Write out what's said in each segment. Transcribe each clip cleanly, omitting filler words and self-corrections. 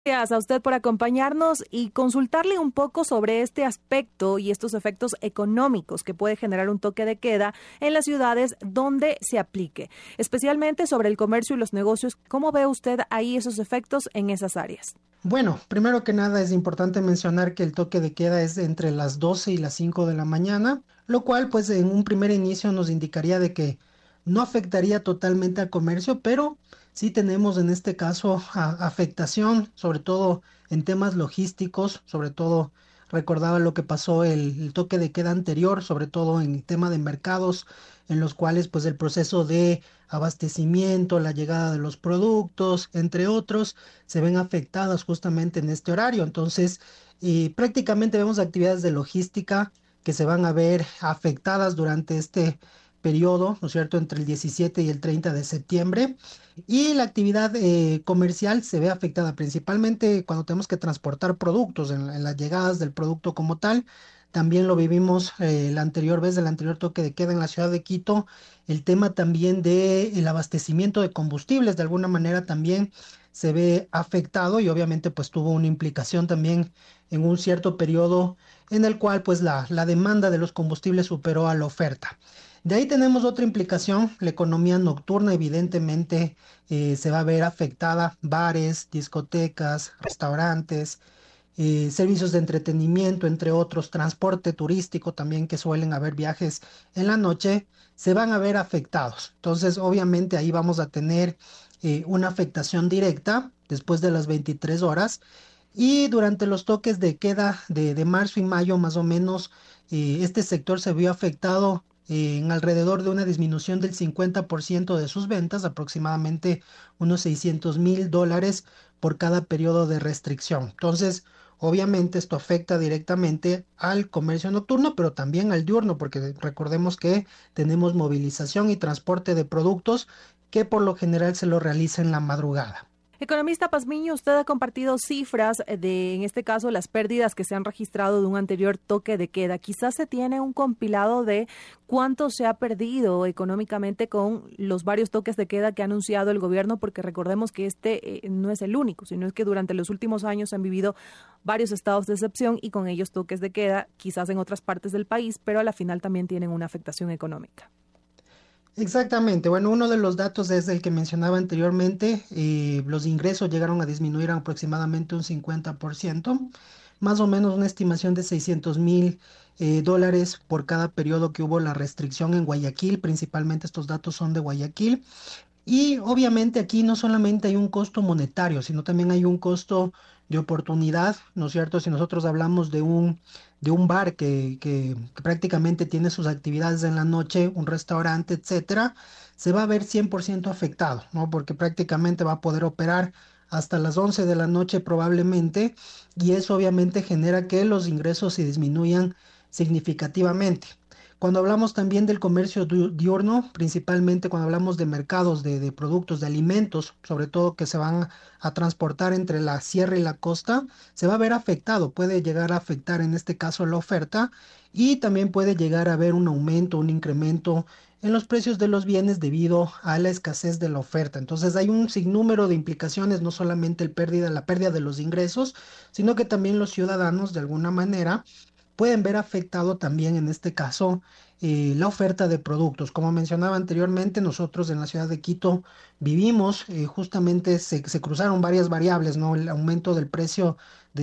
Gracias a usted por acompañarnos y consultarle un poco sobre este aspecto y estos efectos económicos que puede generar un toque de queda en las ciudades donde se aplique, especialmente sobre el comercio y los negocios. ¿Cómo ve usted ahí esos efectos en esas áreas? Bueno, primero que nada es importante mencionar que el toque de queda es entre las 12 y las 5 de la mañana, lo cual pues en un primer inicio nos indicaría de que no afectaría totalmente al comercio, pero sí tenemos en este caso afectación, sobre todo en temas logísticos, sobre todo recordaba lo que pasó el toque de queda anterior, sobre todo en el tema de mercados, en los cuales pues el proceso de abastecimiento, la llegada de los productos, entre otros, se ven afectadas justamente en este horario. Entonces, prácticamente vemos actividades de logística que se van a ver afectadas durante este periodo, ¿no es cierto?, entre el 17 y el 30 de septiembre. Y la actividad comercial se ve afectada principalmente cuando tenemos que transportar productos, en las llegadas del producto como tal. También lo vivimos la anterior vez del anterior toque de queda en la ciudad de Quito. El tema también del abastecimiento de combustibles, de alguna manera también se ve afectado y obviamente pues tuvo una implicación también en un cierto periodo en el cual pues la demanda de los combustibles superó a la oferta. De ahí tenemos otra implicación, la economía nocturna evidentemente se va a ver afectada, bares, discotecas, restaurantes, servicios de entretenimiento, entre otros, transporte turístico también que suelen haber viajes en la noche, se van a ver afectados. Entonces, obviamente ahí vamos a tener una afectación directa después de las 23 horas y durante los toques de queda de marzo y mayo más o menos, este sector se vio afectado en alrededor de una disminución del 50% de sus ventas, aproximadamente unos $600,000 por cada periodo de restricción. Entonces, obviamente esto afecta directamente al comercio nocturno, pero también al diurno, porque recordemos que tenemos movilización y transporte de productos que por lo general se lo realiza en la madrugada. Economista Pazmiño, usted ha compartido cifras de, en este caso, las pérdidas que se han registrado de un anterior toque de queda. Quizás se tiene un compilado de cuánto se ha perdido económicamente con los varios toques de queda que ha anunciado el gobierno, porque recordemos que este no es el único, sino es que durante los últimos años se han vivido varios estados de excepción y con ellos toques de queda, quizás en otras partes del país, pero a la final también tienen una afectación económica. Exactamente. Bueno, uno de los datos es el que mencionaba anteriormente. Los ingresos llegaron a disminuir aproximadamente un 50%, más o menos una estimación de $600,000 por cada periodo que hubo la restricción en Guayaquil. Principalmente estos datos son de Guayaquil. Y obviamente aquí no solamente hay un costo monetario, sino también hay un costo de oportunidad, ¿no es cierto? Si nosotros hablamos de un bar que prácticamente tiene sus actividades en la noche, un restaurante, etcétera, se va a ver 100% afectado, ¿no? Porque prácticamente va a poder operar hasta las 11 de la noche probablemente, y eso obviamente genera que los ingresos se disminuyan significativamente. Cuando hablamos también del comercio diurno, principalmente cuando hablamos de mercados de productos, de alimentos, sobre todo que se van a transportar entre la sierra y la costa, se va a ver afectado, puede llegar a afectar en este caso la oferta y también puede llegar a haber un aumento, un incremento en los precios de los bienes debido a la escasez de la oferta. Entonces hay un sinnúmero de implicaciones, no solamente la pérdida de los ingresos, sino que también los ciudadanos de alguna manera pueden ver afectado también en este caso la oferta de productos. Como mencionaba anteriormente, nosotros en la ciudad de Quito vivimos, justamente se cruzaron varias variables, ¿no? El aumento del precio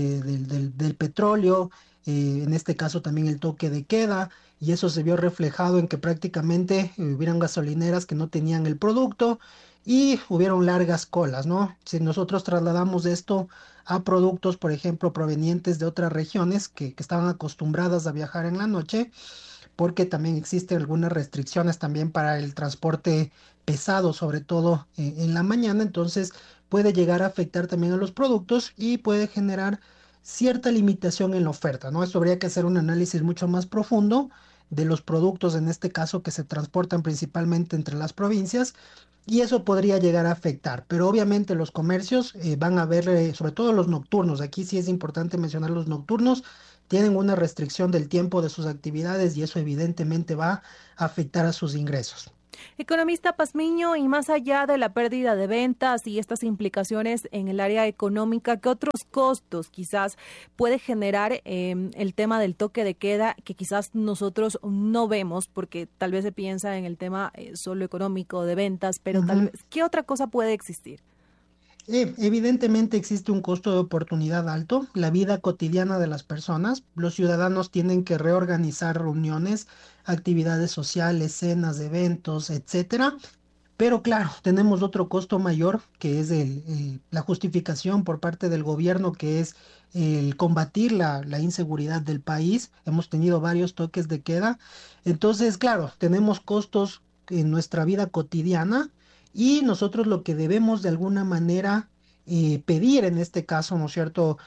del petróleo, en este caso también el toque de queda, y eso se vio reflejado en que prácticamente hubieran gasolineras que no tenían el producto y hubieron largas colas, ¿no? Si nosotros trasladamos esto a productos, por ejemplo, provenientes de otras regiones que estaban acostumbradas a viajar en la noche, porque también existen algunas restricciones también para el transporte pesado, sobre todo en la mañana, entonces puede llegar a afectar también a los productos y puede generar cierta limitación en la oferta, ¿no? Esto habría que hacer un análisis mucho más profundo de los productos, en este caso, que se transportan principalmente entre las provincias, y eso podría llegar a afectar, pero obviamente los comercios van a ver, sobre todo los nocturnos, aquí sí es importante mencionar los nocturnos, tienen una restricción del tiempo de sus actividades y eso evidentemente va a afectar a sus ingresos. Economista Pazmiño, y más allá de la pérdida de ventas y estas implicaciones en el área económica, ¿qué otros costos quizás puede generar el tema del toque de queda que quizás nosotros no vemos porque tal vez se piensa en el tema solo económico de ventas, pero tal Ujú. vez, ¿qué otra cosa puede existir? Evidentemente existe un costo de oportunidad alto, la vida cotidiana de las personas. Los ciudadanos tienen que reorganizar reuniones, actividades sociales, cenas, eventos, etcétera. Pero claro, tenemos otro costo mayor, que es la justificación por parte del gobierno, que es el combatir la inseguridad del país. Hemos tenido varios toques de queda. Entonces, claro, tenemos costos en nuestra vida cotidiana y nosotros lo que debemos de alguna manera pedir en este caso, ¿no es cierto?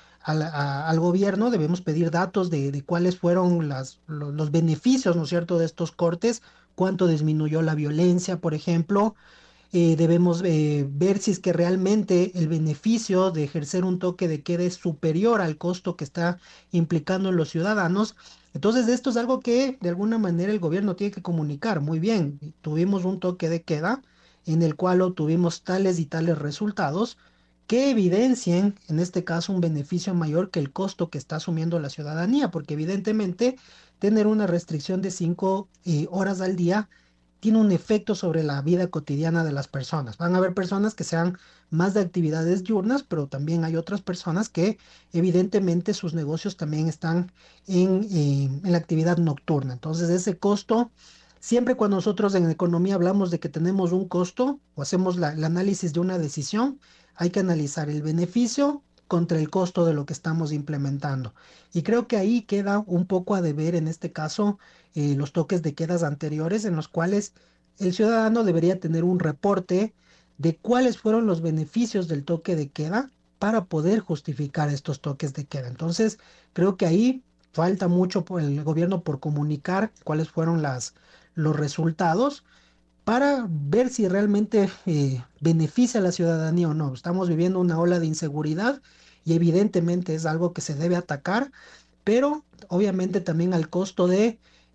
Al gobierno debemos pedir datos de cuáles fueron los beneficios, ¿no es cierto?, de estos cortes, cuánto disminuyó la violencia, por ejemplo. Debemos ver si es que realmente el beneficio de ejercer un toque de queda es superior al costo que está implicando en los ciudadanos. Entonces, esto es algo que de alguna manera el gobierno tiene que comunicar. Muy bien, tuvimos un toque de queda en el cual obtuvimos tales y tales resultados que evidencien, en este caso, un beneficio mayor que el costo que está asumiendo la ciudadanía, porque evidentemente tener una restricción de 5 horas al día tiene un efecto sobre la vida cotidiana de las personas. Van a haber personas que sean más de actividades diurnas, pero también hay otras personas que evidentemente sus negocios también están en la actividad nocturna. Entonces, ese costo, siempre cuando nosotros en economía hablamos de que tenemos un costo o hacemos el análisis de una decisión, hay que analizar el beneficio contra el costo de lo que estamos implementando. Y creo que ahí queda un poco a deber en este caso los toques de quedas anteriores en los cuales el ciudadano debería tener un reporte de cuáles fueron los beneficios del toque de queda para poder justificar estos toques de queda. Entonces, creo que ahí falta mucho por el gobierno por comunicar cuáles fueron los resultados para ver si realmente beneficia a la ciudadanía o no. Estamos viviendo una ola de inseguridad y evidentemente es algo que se debe atacar, pero obviamente también al costo de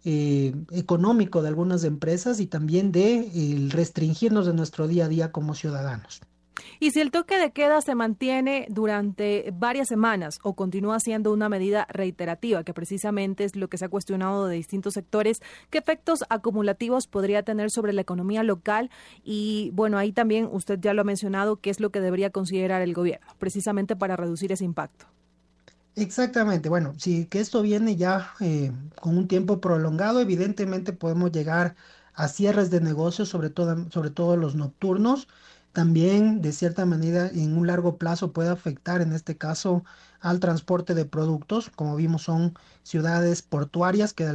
económico de algunas empresas y también de restringirnos de nuestro día a día como ciudadanos. Y si el toque de queda se mantiene durante varias semanas o continúa siendo una medida reiterativa, que precisamente es lo que se ha cuestionado de distintos sectores, ¿qué efectos acumulativos podría tener sobre la economía local? Y bueno, ahí también usted ya lo ha mencionado, ¿qué es lo que debería considerar el gobierno precisamente para reducir ese impacto? Exactamente, bueno, si que esto viene ya con un tiempo prolongado, evidentemente podemos llegar a cierres de negocios, sobre todo los nocturnos. También, de cierta manera, en un largo plazo puede afectar, en este caso, al transporte de productos. Como vimos, son ciudades portuarias que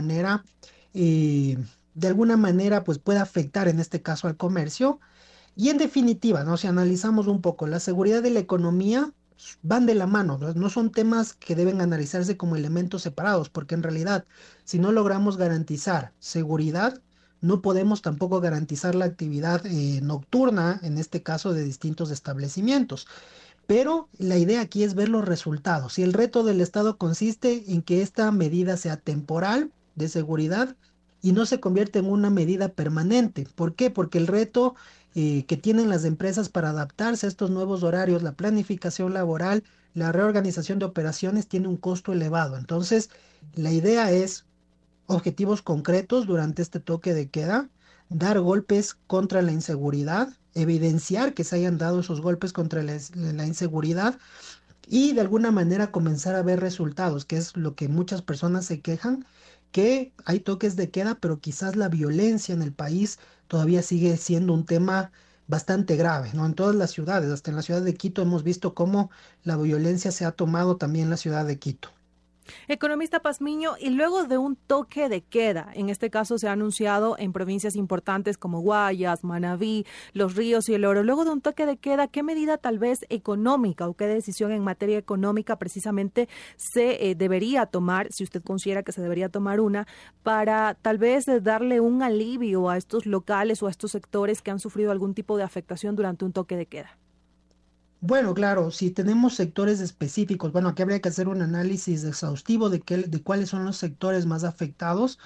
eh, de alguna manera, pues puede afectar, en este caso, al comercio. Y en definitiva, ¿no? Si analizamos un poco, la seguridad de la economía van de la mano, ¿no? No son temas que deben analizarse como elementos separados, porque en realidad, si no logramos garantizar seguridad, no podemos tampoco garantizar la actividad nocturna, en este caso de distintos establecimientos. Pero la idea aquí es ver los resultados. Si el reto del Estado consiste en que esta medida sea temporal de seguridad y no se convierte en una medida permanente. ¿Por qué? Porque el reto que tienen las empresas para adaptarse a estos nuevos horarios, la planificación laboral, la reorganización de operaciones tiene un costo elevado. Entonces, la idea es objetivos concretos durante este toque de queda, dar golpes contra la inseguridad, evidenciar que se hayan dado esos golpes contra la inseguridad y de alguna manera comenzar a ver resultados, que es lo que muchas personas se quejan, que hay toques de queda, pero quizás la violencia en el país todavía sigue siendo un tema bastante grave, ¿no? En todas las ciudades, hasta en la ciudad de Quito hemos visto cómo la violencia se ha tomado también la ciudad de Quito. Economista Pazmiño, y luego de un toque de queda, en este caso se ha anunciado en provincias importantes como Guayas, Manabí, Los Ríos y El Oro, luego de un toque de queda, ¿qué medida tal vez económica o qué decisión en materia económica precisamente se debería tomar, si usted considera que se debería tomar una, para tal vez darle un alivio a estos locales o a estos sectores que han sufrido algún tipo de afectación durante un toque de queda? Bueno, claro, si tenemos sectores específicos, bueno, aquí habría que hacer un análisis exhaustivo de cuáles son los sectores más afectados.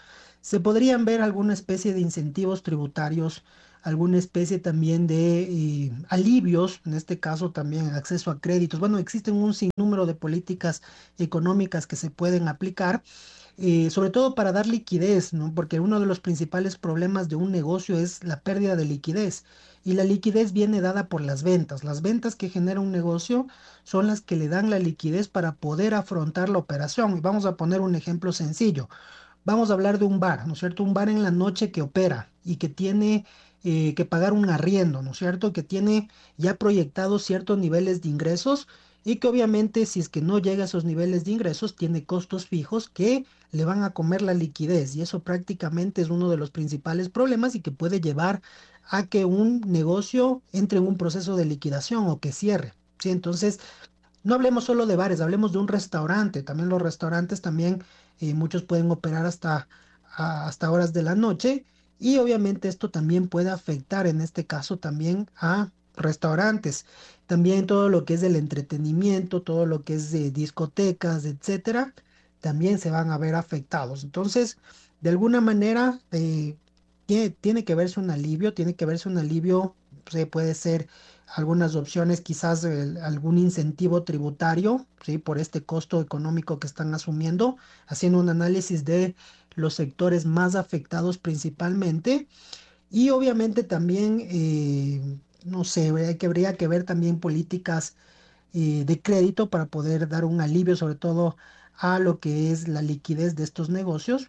se podrían ver alguna especie de incentivos tributarios, alguna especie también de alivios, en este caso también acceso a créditos. Bueno, existen un sinnúmero de políticas económicas que se pueden aplicar, sobre todo para dar liquidez, ¿no? Porque uno de los principales problemas de un negocio es la pérdida de liquidez. Y la liquidez viene dada por las ventas. Las ventas que genera un negocio son las que le dan la liquidez para poder afrontar la operación. Y vamos a poner un ejemplo sencillo. Vamos a hablar de un bar, ¿no es cierto? Un bar en la noche que opera y que tiene que pagar un arriendo, ¿no es cierto? Que tiene ya proyectados ciertos niveles de ingresos y que obviamente si es que no llega a esos niveles de ingresos, tiene costos fijos que le van a comer la liquidez y eso prácticamente es uno de los principales problemas y que puede llevar a que un negocio entre en un proceso de liquidación o que cierre, ¿sí? Entonces, no hablemos solo de bares, hablemos de un restaurante. También los restaurantes también muchos pueden operar hasta horas de la noche y obviamente esto también puede afectar en este caso también a restaurantes. También todo lo que es el entretenimiento, todo lo que es de discotecas, etcétera, también se van a ver afectados. Entonces, de alguna manera, tiene que verse un alivio, puede ser algunas opciones, quizás algún incentivo tributario, ¿sí? Por este costo económico que están asumiendo, haciendo un análisis de los sectores más afectados principalmente. Y obviamente también, no sé, habría que ver también políticas de crédito para poder dar un alivio, sobre todo a lo que es la liquidez de estos negocios.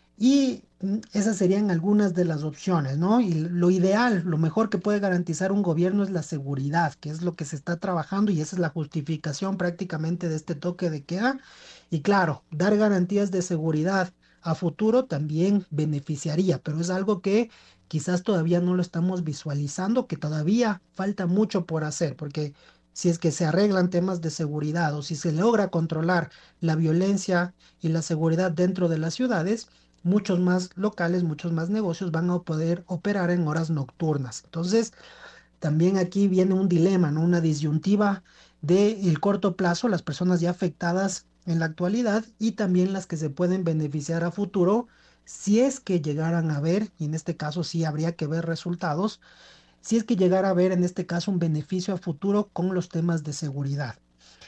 Y esas serían algunas de las opciones, ¿no? Y lo ideal, lo mejor que puede garantizar un gobierno es la seguridad, que es lo que se está trabajando y esa es la justificación prácticamente de este toque de queda. Y claro, dar garantías de seguridad a futuro también beneficiaría, pero es algo que quizás todavía no lo estamos visualizando, que todavía falta mucho por hacer, porque si es que se arreglan temas de seguridad o si se logra controlar la violencia y la seguridad dentro de las ciudades, muchos más locales, muchos más negocios van a poder operar en horas nocturnas. Entonces, también aquí viene un dilema, ¿no? Una disyuntiva del corto plazo, las personas ya afectadas en la actualidad y también las que se pueden beneficiar a futuro si es que llegaran a ver, y en este caso sí habría que ver resultados, si es que llegara a ver en este caso un beneficio a futuro con los temas de seguridad.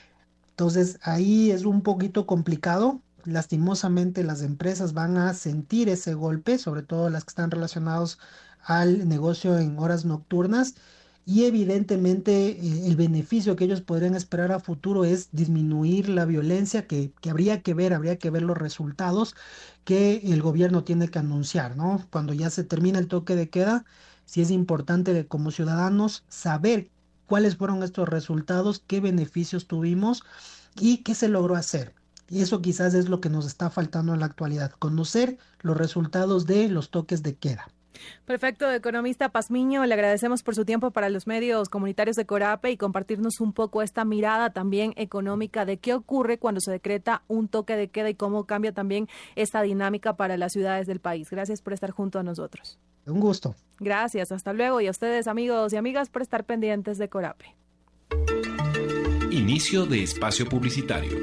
Entonces ahí es un poquito complicado. Lastimosamente las empresas van a sentir ese golpe, sobre todo las que están relacionados al negocio en horas nocturnas y evidentemente el beneficio que ellos podrían esperar a futuro es disminuir la violencia que habría que ver los resultados que el gobierno tiene que anunciar, ¿no? Cuando ya se termina el toque de queda, sí es importante que como ciudadanos saber cuáles fueron estos resultados, qué beneficios tuvimos y qué se logró hacer. Y eso quizás es lo que nos está faltando en la actualidad, conocer los resultados de los toques de queda. Perfecto, economista Pazmiño, le agradecemos por su tiempo para los medios comunitarios de Corape y compartirnos un poco esta mirada también económica de qué ocurre cuando se decreta un toque de queda y cómo cambia también esta dinámica para las ciudades del país. Gracias por estar junto a nosotros. Un gusto. Gracias, hasta luego y a ustedes amigos y amigas por estar pendientes de Corape. Inicio de espacio publicitario.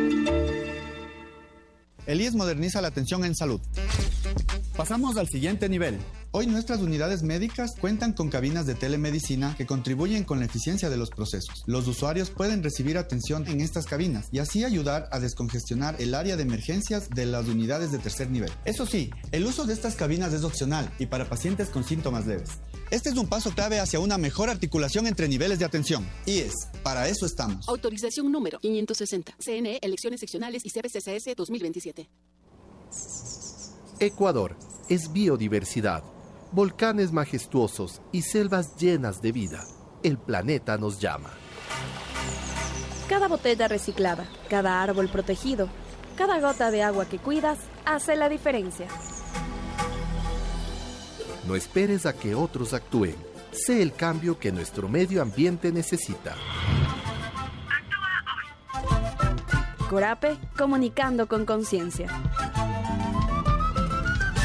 El IES moderniza la atención en salud. Pasamos al siguiente nivel. Hoy nuestras unidades médicas cuentan con cabinas de telemedicina que contribuyen con la eficiencia de los procesos. Los usuarios pueden recibir atención en estas cabinas y así ayudar a descongestionar el área de emergencias de las unidades de tercer nivel. Eso sí, el uso de estas cabinas es opcional y para pacientes con síntomas leves. Este es un paso clave hacia una mejor articulación entre niveles de atención. IES, para eso estamos. Autorización número 560. CNE, Elecciones Seccionales y CBCCS 2027. Ecuador es biodiversidad, volcanes majestuosos y selvas llenas de vida. El planeta nos llama. Cada botella reciclada, cada árbol protegido, cada gota de agua que cuidas hace la diferencia. No esperes a que otros actúen. Sé el cambio que nuestro medio ambiente necesita. Corape, comunicando con conciencia.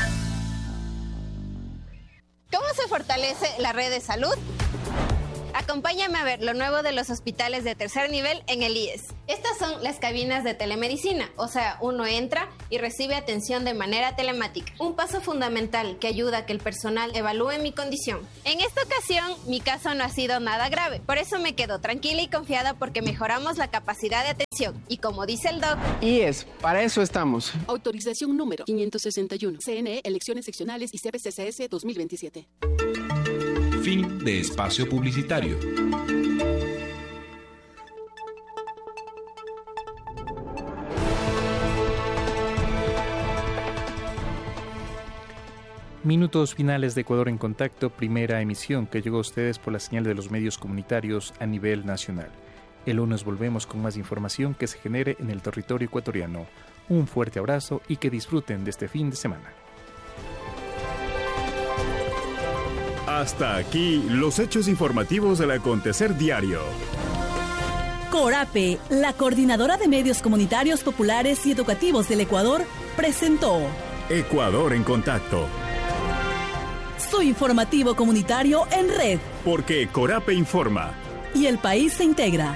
¿Cómo se fortalece la red de salud? A Acompáñame a ver lo nuevo de los hospitales de tercer nivel en el IES. Estas son las cabinas de telemedicina, o sea, uno entra y recibe atención de manera telemática. Un paso fundamental que ayuda a que el personal evalúe mi condición. En esta ocasión, mi caso no ha sido nada grave, por eso me quedo tranquila y confiada porque mejoramos la capacidad de atención. Y como dice el doc... IES, para eso estamos. Autorización número 561. CNE, elecciones seccionales y CPCCS 2027. Fin de espacio publicitario. Minutos finales de Ecuador en Contacto, primera emisión que llegó a ustedes por la señal de los medios comunitarios a nivel nacional. El lunes volvemos con más información que se genere en el territorio ecuatoriano. Un fuerte abrazo y que disfruten de este fin de semana. Hasta aquí los hechos informativos del acontecer diario. Corape, la coordinadora de medios comunitarios populares y educativos del Ecuador, presentó Ecuador en Contacto. Su informativo comunitario en red. Porque Corape informa. Y el país se integra.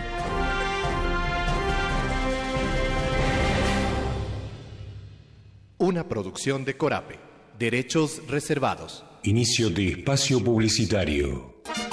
Una producción de Corape. Derechos reservados. Inicio de espacio publicitario.